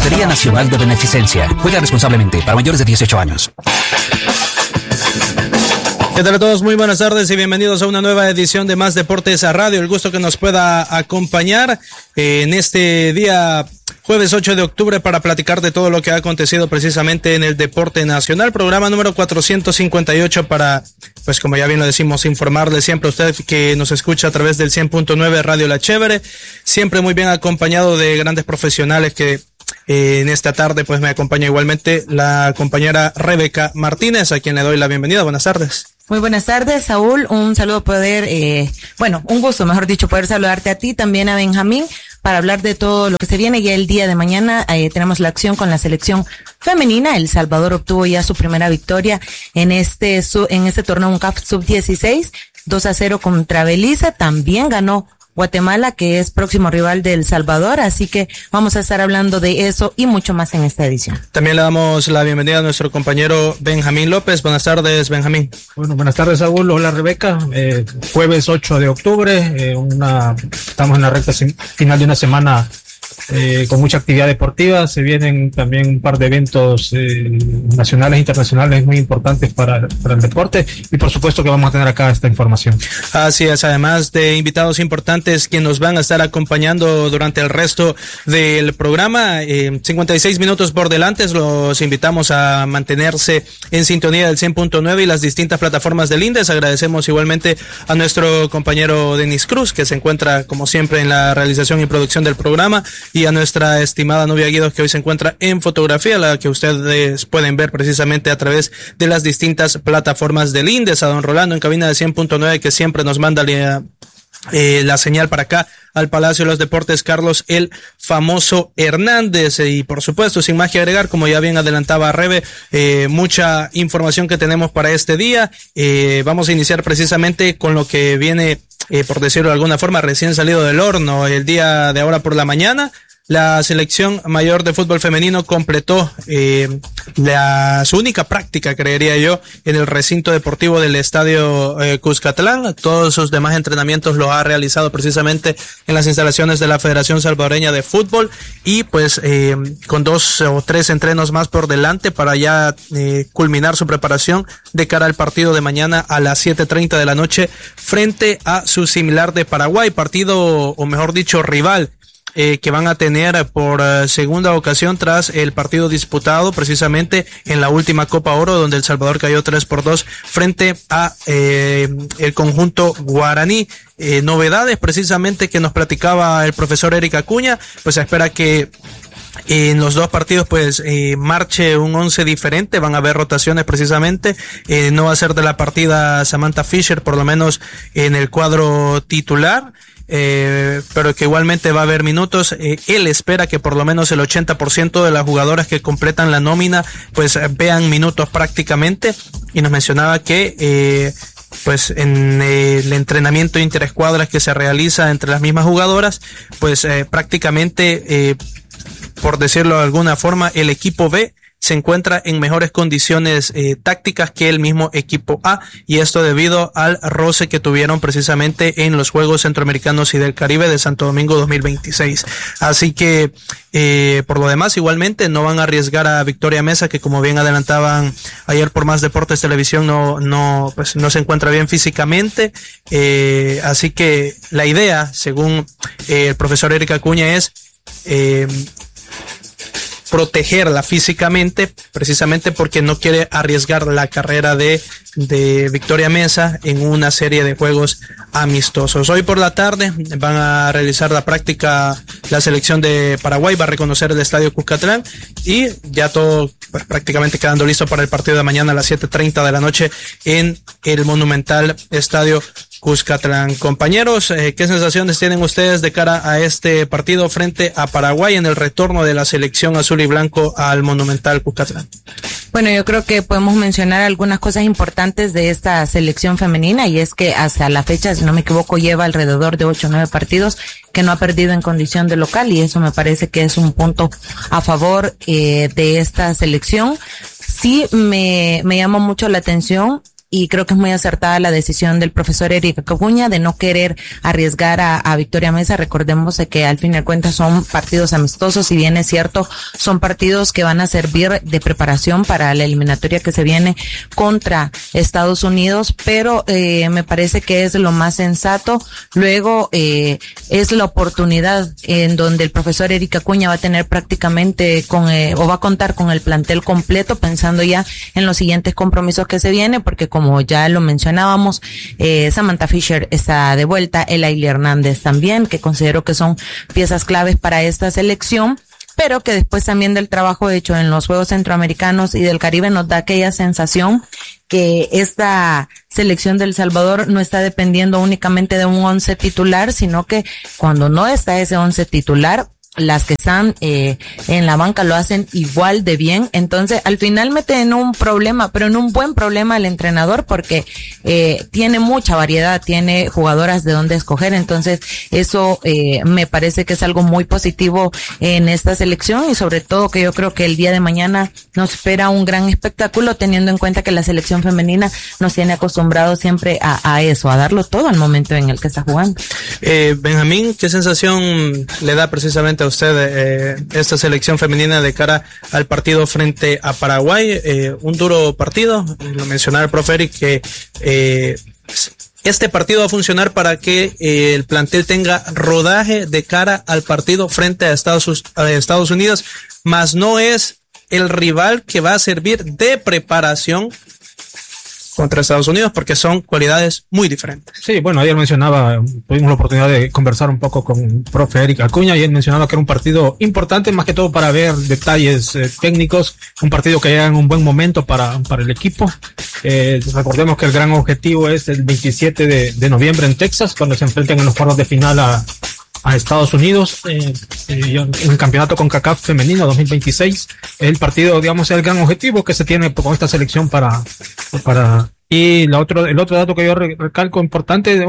Lotería Nacional de Beneficencia. Juega responsablemente para mayores de 18 años. ¿Qué tal a todos? Muy buenas tardes y bienvenidos a una nueva edición de Más Deportes a Radio. El gusto que nos pueda acompañar en este día jueves 8 de octubre para platicar de todo lo que ha acontecido precisamente en el deporte nacional. Programa número 458 para, pues como ya bien lo decimos, informarle siempre a usted que nos escucha a través del 100.9 Radio La Chévere. Siempre muy bien acompañado de grandes profesionales que en esta tarde pues me acompaña igualmente la compañera Rebeca Martínez, a quien le doy la bienvenida. Buenas tardes. Muy buenas tardes, Saúl. Un saludo un gusto, mejor dicho, poder saludarte a ti, también a Benjamín, para hablar de todo lo que se viene ya el día de mañana. Tenemos la acción con la selección femenina. El Salvador obtuvo ya su primera victoria en este torneo UNCAF Sub-16, 2-0 contra Belice. También ganó Guatemala, que es próximo rival del Salvador, así que vamos a estar hablando de eso y mucho más en esta edición. También le damos la bienvenida a nuestro compañero Benjamín López. Buenas tardes, Benjamín. Bueno, buenas tardes, Saúl. Hola, Rebeca. Jueves 8 de octubre, estamos en la recta final de una semana con mucha actividad deportiva. Se vienen también un par de eventos nacionales e internacionales muy importantes para el deporte, y por supuesto que vamos a tener acá esta información. Así es, además de invitados importantes que nos van a estar acompañando durante el resto del programa. 56 minutos por delante, los invitamos a mantenerse en sintonía del 100.9 y las distintas plataformas del INDES. Agradecemos igualmente a nuestro compañero Denis Cruz, que se encuentra como siempre en la realización y producción del programa, y a nuestra estimada Nubia Guidos, que hoy se encuentra en fotografía, la que ustedes pueden ver precisamente a través de las distintas plataformas del INDES, a don Rolando en cabina de 100.9, que siempre nos manda la señal para acá al Palacio de los Deportes, Carlos el Famoso Hernández. Y por supuesto, sin más que agregar, como ya bien adelantaba Rebe, mucha información que tenemos para este día. Vamos a iniciar precisamente con lo que viene, por decirlo de alguna forma, recién salido del horno. El día de ahora por la mañana, la selección mayor de fútbol femenino completó su única práctica, creería yo, en el recinto deportivo del Estadio Cuscatlán. Todos sus demás entrenamientos los ha realizado precisamente en las instalaciones de la Federación Salvadoreña de Fútbol, y pues con 2 o 3 entrenos más por delante para ya culminar su preparación de cara al partido de mañana a las 7:30 de la noche frente a su similar de Paraguay, partido, o mejor dicho, rival que van a tener por segunda ocasión tras el partido disputado precisamente en la última Copa Oro, donde El Salvador cayó 3-2 frente a el conjunto guaraní. Novedades precisamente que nos platicaba el profesor Eric Acuña, pues se espera que en los dos partidos pues marche un 11 diferente. Van a haber rotaciones precisamente, no va a ser de la partida Samantha Fisher, por lo menos en el cuadro titular, pero que igualmente va a haber minutos. Él espera que por lo menos el 80% de las jugadoras que completan la nómina pues vean minutos prácticamente, y nos mencionaba que pues en el entrenamiento interescuadras que se realiza entre las mismas jugadoras, pues prácticamente por decirlo de alguna forma, el equipo B se encuentra en mejores condiciones tácticas que el mismo equipo A, y esto debido al roce que tuvieron precisamente en los Juegos Centroamericanos y del Caribe de Santo Domingo 2026. Así que por lo demás, igualmente no van a arriesgar a Victoria Mesa, que como bien adelantaban ayer por Más Deportes Televisión, no se encuentra bien físicamente. Así que la idea, según el profesor Eric Acuña, es protegerla físicamente, precisamente porque no quiere arriesgar la carrera de Victoria Mesa en una serie de juegos amistosos. Hoy por la tarde van a realizar la práctica la selección de Paraguay, va a reconocer el Estadio Cuscatlán, y ya todo pues prácticamente quedando listo para el partido de mañana a las 7:30 de la noche en el monumental Estadio Cuscatlán. Compañeros, ¿qué sensaciones tienen ustedes de cara a este partido frente a Paraguay en el retorno de la selección azul y blanco al monumental Cuscatlán? Bueno, yo creo que podemos mencionar algunas cosas importantes de esta selección femenina, y es que hasta la fecha, si no me equivoco, lleva alrededor de 8 o 9 partidos que no ha perdido en condición de local, y eso me parece que es un punto a favor de esta selección. Sí me llama mucho la atención, y creo que es muy acertada la decisión del profesor Eric Acuña de no querer arriesgar a Victoria Mesa. Recordemos que al fin y al cuentas son partidos amistosos, si bien es cierto, son partidos que van a servir de preparación para la eliminatoria que se viene contra Estados Unidos, pero me parece que es lo más sensato. Luego es la oportunidad en donde el profesor Eric Acuña va a tener prácticamente o va a contar con el plantel completo, pensando ya en los siguientes compromisos que se viene, porque como ya lo mencionábamos, Samantha Fisher está de vuelta, Elaili Hernández también, que considero que son piezas claves para esta selección, pero que después también del trabajo hecho en los Juegos Centroamericanos y del Caribe nos da aquella sensación que esta selección de El Salvador no está dependiendo únicamente de un 11 titular, sino que cuando no está ese 11 titular, las que están en la banca lo hacen igual de bien. Entonces al final mete en un problema, pero en un buen problema el entrenador, porque tiene mucha variedad, tiene jugadoras de dónde escoger. Entonces eso me parece que es algo muy positivo en esta selección, y sobre todo que yo creo que el día de mañana nos espera un gran espectáculo, teniendo en cuenta que la selección femenina nos tiene acostumbrados siempre a eso, a darlo todo al momento en el que está jugando. Benjamín, ¿qué sensación le da precisamente a usted esta selección femenina de cara al partido frente a Paraguay? Un duro partido, lo mencionaba el profe Eric, que este partido va a funcionar para que el plantel tenga rodaje de cara al partido frente a Estados Unidos, más no es el rival que va a servir de preparación contra Estados Unidos, porque son cualidades muy diferentes. Sí, bueno, ayer tuvimos la oportunidad de conversar un poco con el profe Eric Acuña, y él mencionaba que era un partido importante, más que todo para ver detalles técnicos, un partido que llega en un buen momento para el equipo. Recordemos que el gran objetivo es el 27 de noviembre en Texas, cuando se enfrenten en los cuartos de final a Estados Unidos, en el campeonato CONCACAF femenino 2026. El partido, digamos, es el gran objetivo que se tiene con esta selección y el otro dato que yo recalco importante,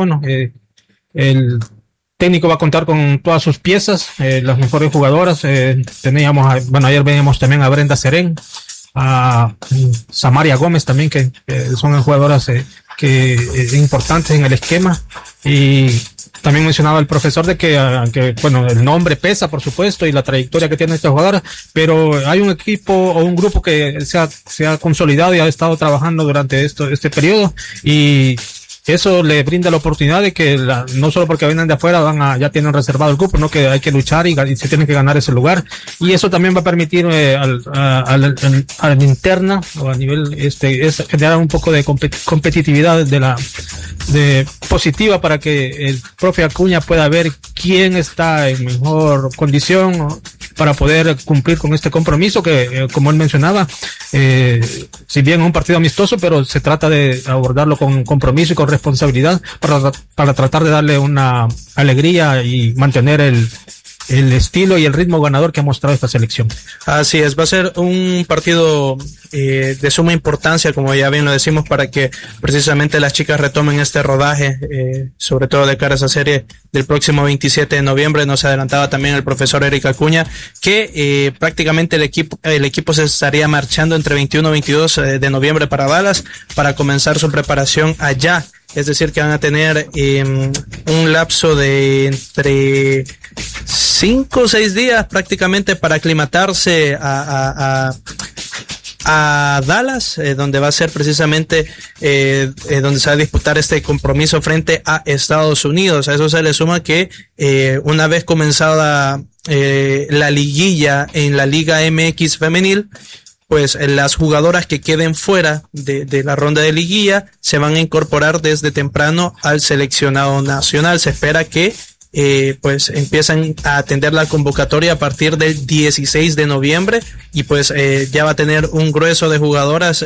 el técnico va a contar con todas sus piezas, las mejores jugadoras. Ayer veníamos también a Brenda Serén, a Samaria Gómez también, que son jugadoras importantes en el esquema. Y también mencionaba el profesor de que el nombre pesa, por supuesto, y la trayectoria que tiene esta jugadora, pero hay un equipo o un grupo que se ha consolidado y ha estado trabajando durante este periodo, y eso le brinda la oportunidad de que no solo porque vengan de afuera ya tienen reservado el cupo, no, que hay que luchar y se tienen que ganar ese lugar, y eso también va a permitir a la interna o a nivel generar un poco de competitividad positiva, para que el profe Acuña pueda ver quién está en mejor condición para poder cumplir con este compromiso que, como él mencionaba, si bien es un partido amistoso, pero se trata de abordarlo con compromiso y con responsabilidad para tratar de darle una alegría y mantener el estilo y el ritmo ganador que ha mostrado esta selección. Así es, va a ser un partido de suma importancia, como ya bien lo decimos, para que precisamente las chicas retomen este rodaje, sobre todo de cara a esa serie del próximo 27 de noviembre. Nos adelantaba también el profesor Eric Acuña que prácticamente el equipo se estaría marchando entre 21 y 22 de noviembre para Dallas para comenzar su preparación allá. Es decir, que van a tener un lapso de entre 5 o 6 días prácticamente para aclimatarse a Dallas, donde va a ser precisamente donde se va a disputar este compromiso frente a Estados Unidos. A eso se le suma que una vez comenzada la liguilla en la Liga MX femenil, pues las jugadoras que queden fuera de la ronda de liguilla se van a incorporar desde temprano al seleccionado nacional. Se espera que pues empiezan a atender la convocatoria a partir del 16 de noviembre, y pues ya va a tener un grueso de jugadoras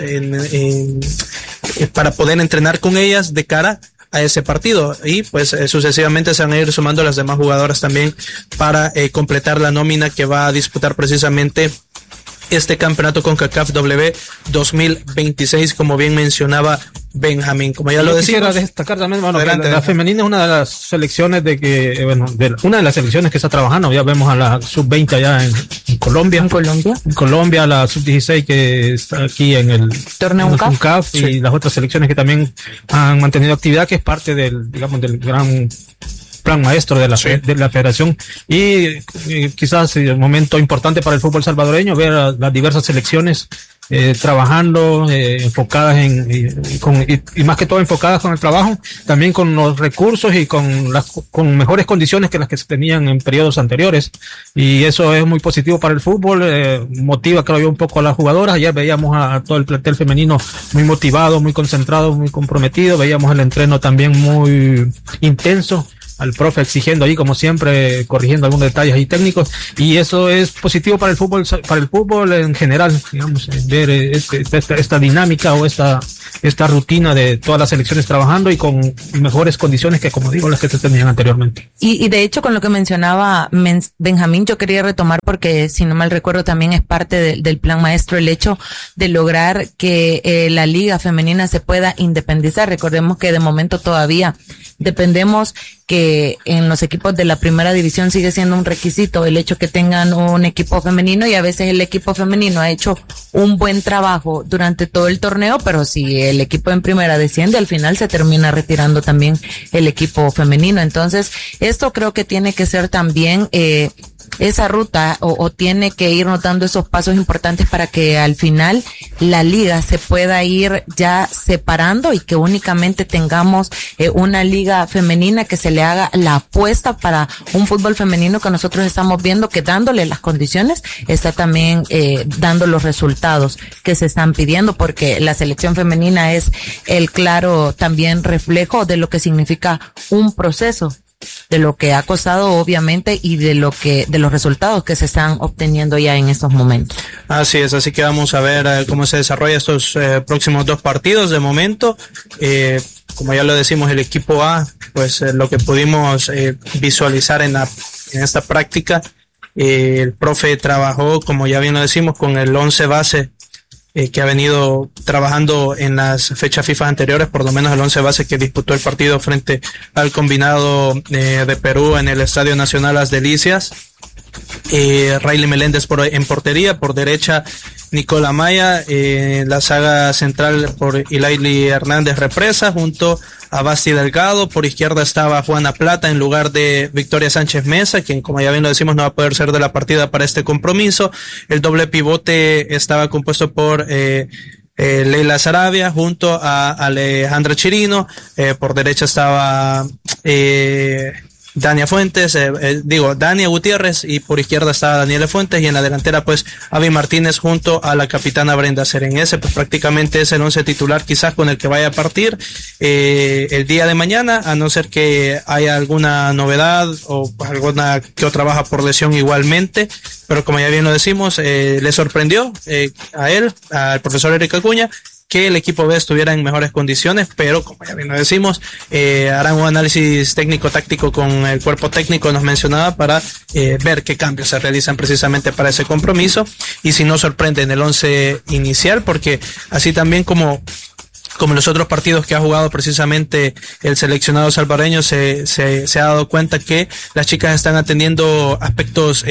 para poder entrenar con ellas de cara a ese partido, y pues sucesivamente se van a ir sumando las demás jugadoras también para completar la nómina que va a disputar precisamente este campeonato CONCACAF W 2026, como bien mencionaba Benjamín. Como ya lo decimos. Quisiera destacar también, bueno, la femenina es una de las selecciones una de las selecciones que está trabajando. Ya vemos a la sub-20 allá en Colombia. En Colombia, la sub-16 que está aquí en el torneo UNCAF y las otras selecciones que también han mantenido actividad, que es parte del gran plan maestro de la federación, y quizás el momento importante para el fútbol salvadoreño, ver a las diversas selecciones trabajando, enfocadas y más que todo enfocadas con el trabajo, también con los recursos y con mejores condiciones que las que se tenían en periodos anteriores, y eso es muy positivo para el fútbol, motiva, creo yo, un poco a las jugadoras. Ayer veíamos a todo el plantel femenino muy motivado, muy concentrado, muy comprometido, veíamos el entreno también muy intenso, al profe exigiendo ahí, como siempre, corrigiendo algunos detalles ahí técnicos, y eso es positivo para el fútbol en general, digamos, ver esta dinámica o esta rutina de todas las selecciones trabajando y con mejores condiciones que, como digo, las que se tenían anteriormente. Y de hecho, con lo que mencionaba Benjamín, yo quería retomar, porque si no mal recuerdo también es parte del plan maestro el hecho de lograr que la liga femenina se pueda independizar. Recordemos que de momento todavía dependemos, que en los equipos de la primera división sigue siendo un requisito el hecho que tengan un equipo femenino, y a veces el equipo femenino ha hecho un buen trabajo durante todo el torneo, pero si el equipo en primera desciende, al final se termina retirando también el equipo femenino. Entonces, esto creo que tiene que ser también esa ruta o tiene que ir notando esos pasos importantes para que al final la liga se pueda ir ya separando y que únicamente tengamos una liga femenina, que se le haga la apuesta para un fútbol femenino que nosotros estamos viendo que, dándole las condiciones, está también dando los resultados que se están pidiendo, porque la selección femenina es el claro también reflejo de lo que significa un proceso, de lo que ha costado obviamente y de los resultados que se están obteniendo ya en estos momentos. Así es, así que vamos a ver cómo se desarrolla estos próximos 2 partidos. De momento, como ya lo decimos, el equipo A, pues lo que pudimos visualizar en esta práctica, el profe trabajó, como ya bien lo decimos, con el 11 base que ha venido trabajando en las fechas FIFA anteriores, por lo menos el 11 base que disputó el partido frente al combinado de Perú en el Estadio Nacional Las Delicias. Rayleigh Meléndez en portería, por derecha Nicola Maya, la saga central por Ilaili Hernández Represa junto a Basti Delgado, por izquierda estaba Juana Plata en lugar de Victoria Sánchez Mesa, quien, como ya bien lo decimos, no va a poder ser de la partida para este compromiso. El doble pivote estaba compuesto por Leila Sarabia junto a Alejandra Chirino, por derecha estaba Dania Gutiérrez, y por izquierda estaba Daniela Fuentes, y en la delantera pues Avi Martínez junto a la capitana Brenda Seren. Ese pues prácticamente es el 11 titular quizás con el que vaya a partir el día de mañana, a no ser que haya alguna novedad o alguna que otra baja por lesión igualmente, pero como ya bien lo decimos, le sorprendió al profesor Eric Acuña, que el equipo B estuviera en mejores condiciones, pero como ya bien lo decimos, harán un análisis técnico-táctico con el cuerpo técnico, nos mencionaba, para ver qué cambios se realizan precisamente para ese compromiso, y si no sorprende en el 11 inicial, porque así también como los otros partidos que ha jugado precisamente el seleccionado salvadoreño, se ha dado cuenta que las chicas están atendiendo aspectos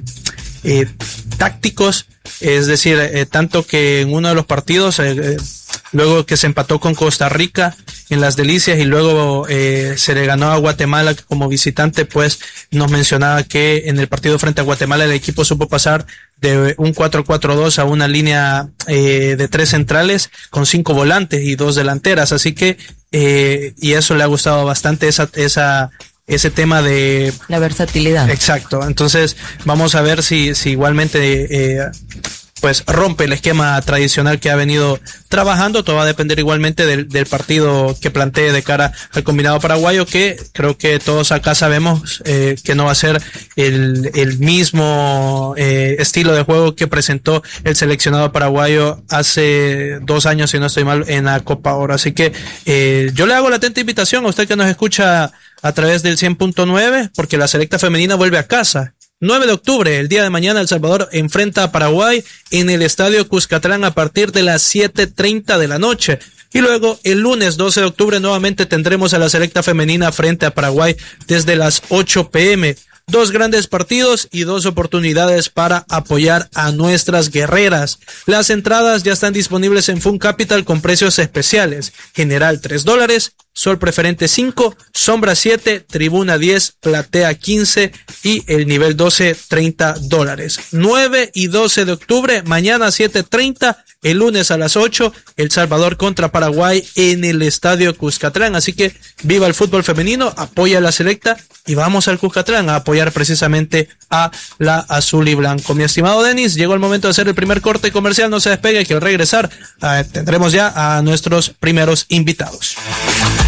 tácticos, es decir, tanto que en uno de los partidos, luego que se empató con Costa Rica en Las Delicias y luego se le ganó a Guatemala como visitante, pues nos mencionaba que en el partido frente a Guatemala el equipo supo pasar de un 4-4-2 a una línea de 3 centrales con 5 volantes y 2 delanteras, así que y eso le ha gustado bastante, ese tema de la versatilidad. Exacto. Entonces vamos a ver si igualmente pues rompe el esquema tradicional que ha venido trabajando. Todo va a depender igualmente del partido que plantee de cara al combinado paraguayo, que creo que todos acá sabemos que no va a ser el mismo estilo de juego que presentó el seleccionado paraguayo hace 2 años, si no estoy mal, en la Copa Oro. Así que yo le hago la atenta invitación a usted que nos escucha a través del 100.9, porque la selecta femenina vuelve a casa. 9 de octubre, el día de mañana, El Salvador enfrenta a Paraguay en el Estadio Cuscatlán a partir de las 7:30 de la noche. Y luego el lunes 12 de octubre nuevamente tendremos a la selecta femenina frente a Paraguay desde las 8 p.m. 2 grandes partidos y 2 oportunidades para apoyar a nuestras guerreras. Las entradas ya están disponibles en Fun Capital con precios especiales. General $3, Sol Preferente 5, Sombra 7, Tribuna 10, Platea 15 y el nivel 12 $30. 9 y 12 de octubre, mañana 7:30, el lunes a las 8, El Salvador contra Paraguay en el Estadio Cuscatlán. Así que viva el fútbol femenino, apoya a la selecta y vamos al Cuscatlán a apoyar precisamente a la azul y blanco. Mi estimado Denis, llegó el momento de hacer el primer corte comercial, no se despegue que al regresar tendremos ya a nuestros primeros invitados.